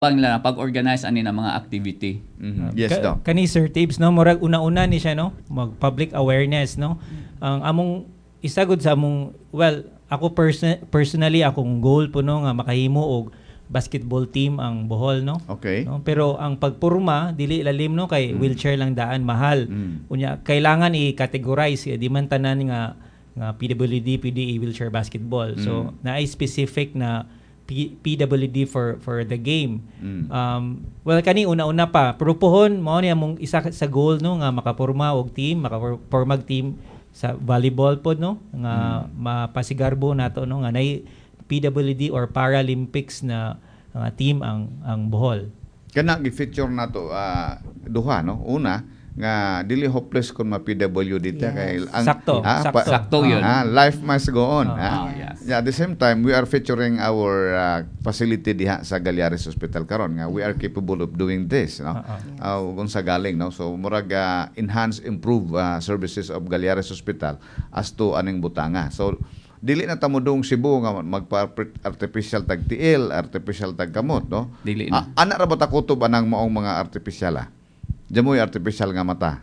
nila pag-organize ani na mga activity. Yes, Doc. Kani Sir Tibbs, no, murag una-una ni siya, no, mag public awareness, no. Ang among isagod sa among, well, ako personally akong goal po, no, nga makahimo og basketball team ang Bohol, no. Okay. No? Pero ang pagpurma dili lalim, no, kay wheelchair lang daan mahal. Unya kailangan i-categorize di man tanan nga PWD, PDE wheelchair basketball. So naay specific na PWD for the game. Well, kani una-una pa, pero pohon mo ni among isa sa goal, no, nga makapurma og team, makapurmag team sa volleyball pod, no, nga mapasigarbo nato, no, nga nay PWD or Paralympics na team ang Bohol. Kana gi-feature nato duha, no. Una nga dili hopeless kun ma-PWD ta kay ang sakto yun. Life must go on. Yes. Yeah, at the same time we are featuring our facility diha sa Galiares Hospital karon nga we are capable of doing this, no. Kung sa galing, no. So murag enhance, improve services of Galiares Hospital as to aning butanga. So dili na tamudong Cebu nga magpa-artificial tag tiil, artificial tag kamot, no. Dili na. Ana ra ba ta kutob anang maong mga artificial Jamoy artificial nga mata.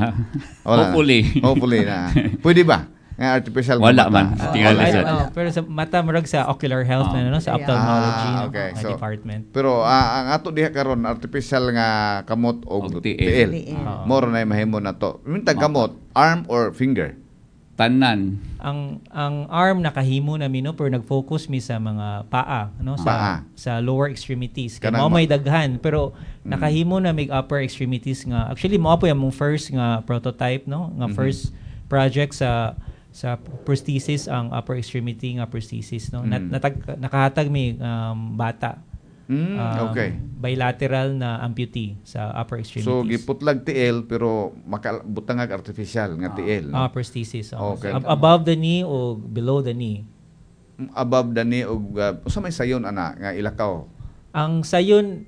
Hopefully na. Pwede ba? Nga artificial wala mata. Man. Tingala siya. Pero sa mata murag sa ocular health na, no, sa ophthalmology okay. So, department. Pero ang ato diha karon artificial nga kamot og tiil. More na mahimo na to. Mintag kamot, arm or finger? Tanan. Ang arm nakahimo na no, pero nag-focus mi sa mga paa, no, sa lower extremities. Kaya mo may daghan, pero nakahimo na mig upper extremities nga. Actually mo po yung first nga prototype, no, nga first project sa prosthesis, ang upper extremity nga prosthesis, no. Nakahatag mi bata. Okay. Bilateral na amputee sa upper extremities. So giputlag tiil pero makabutangag artificial nga tiil. Prosthesis. Okay. Above the knee o below the knee? Above the knee o sa may sayon ana nga ilakaw. Ang sayon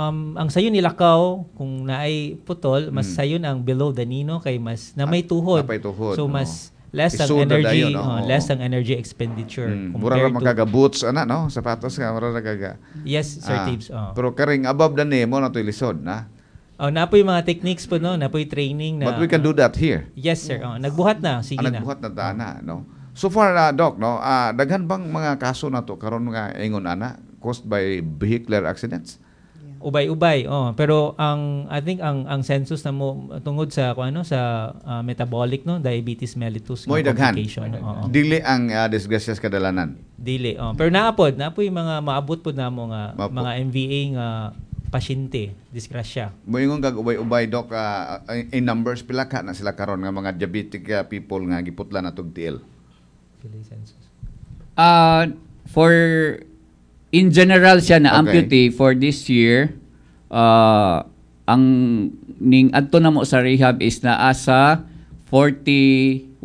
ilakaw kung naay putol, mas sayon ang below the knee, no, kay mas na may tuhod. So mas less ang energy, less ang energy expenditure. Mura ra magaga-boots ana, no, sapatos nga mura ra gaga. Yes, Sir Tibbs. Pero karing above the knee mo na to ilisod na. Napoy mga techniques po, no, napoy training na. But we can do that here. Yes, sir. Nagbuhat na, sige na. Nagbuhat na ana, no. So far, Doc, no, daghan bang mga kaso na to karon nga ingon ana caused by vehicular accidents? Ubay-ubay, pero I think ang census na mo tungod sa sa metabolic, no, diabetes mellitus complication. Dili ang disgrasyas kadalanan. Dili, pero naapod mga maabot pod namo nga mga MVA nga pasyente disgrasya. Moingon kag ubay-ubay, Doc, in numbers pila ka na sila karon nga mga diabetic people nga giputla na tog tiil? Census. For in general siya na amputee for this year, ang ning adto na mo sa rehab is naa sa 41.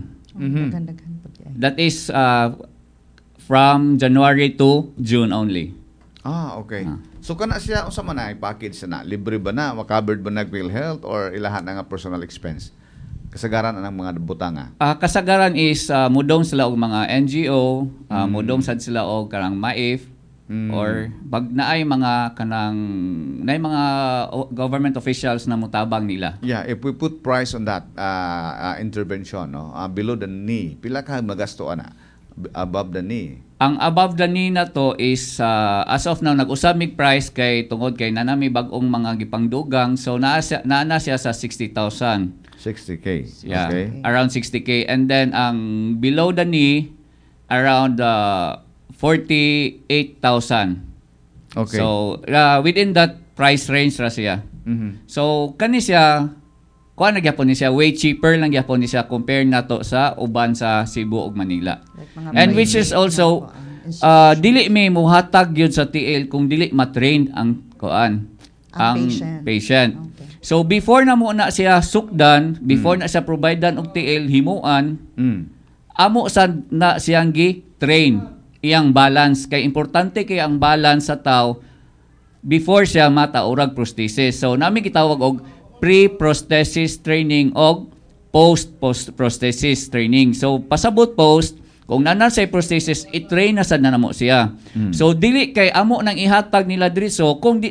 That is from January to June only. Okay. So kana siya unsa man ay package na? Libre ba na? Covered ba na PhilHealth or ilahan na nga personal expense? Kasagaran ng mga butanga? Kasagaran is mudong sila og mga NGO, mudong sad sila og karang MAIF, or pag naay mga mga government officials na mutabang nila. Yeah, if we put price on that intervention, no, below the knee, pila ka magasto ana? Above the knee? Ang above the knee na to is as of now nag-usab mig price kay tungod kay nanami bag-ong mga gipangdugang, so naa siya sa 60,000. 60K. Yeah, okay. Around 60K. And then ang below the knee around 48,000. Okay. So within that price range ra siya. So kani siya kuha na gyapon ni siya way cheaper lang gyapon ni siya compare nato sa uban sa Cebu ug Manila. And which is also dili may muhatag gyud sa TL kung dili matrain ang patient. Okay. So before na mo na siya sukdan, before na siya providean og TL himuan, amo sa na siyang gi-train iyang balance kay importante kay ang balance sa tao before siya mataurag prosthesis. So nami gitawag og pre-prosthesis training o post-prosthesis training. So pasabot post, kung nanan sa prosthesis, i-train na sad na namo siya. So dili kay amo nang ihatag nila diri, so kung di